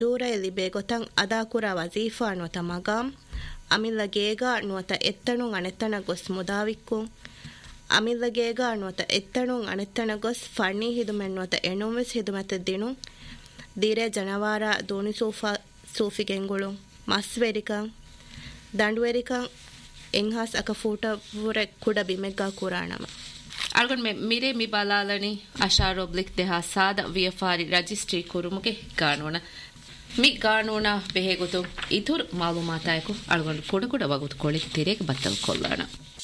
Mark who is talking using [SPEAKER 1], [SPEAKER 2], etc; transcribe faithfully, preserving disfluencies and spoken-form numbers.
[SPEAKER 1] ದೂರೈಲಿ ಬೇಗೊತಂ ಅದಾಕುರ ವಜೀಫಾ ನುವತ ಮಗಾಂ ಅಮಿಲ್ಲ ಗೇಗಾ ನುವತ ಎತ್ತಣು ಅಣೆತ್ತಣ ಗೊಸ್ ಮುದಾವಿಕ್ಕು ಅಮಿಲ್ಲ ಗೇಗಾ ನುವತ ಎತ್ತಣು ಅಣೆತ್ತಣ ಗೊಸ್ ಫಣ್ಣಿ ಹಿದುಮೆನ್ ನುವತ ಎಣುವೆಸ್ ಹಿದುಮತೆ ದಿನು ದೀರೆ ಜನವಾರ ದೋಣಿ ಸೋಫಾ ಸೋಫಿಗೆಂಗುಳು ಮಸ್ವೆರಿಕಂ ದಂಡುವೆರಿಕಂ ಎಂಹಾಸ್ ಅಕ ಫೂಟ ಪೂರೆ ಕುಡ ಬಿಮೆಗ್ಗಾ ಕುರಾಣಮ
[SPEAKER 2] algon me mire mi balalani asharo blik deha sada viafari registry kurumuge ganona mi ganona behegotu itur malumataayku algon kuda kuda wagut kolik terek battal kollana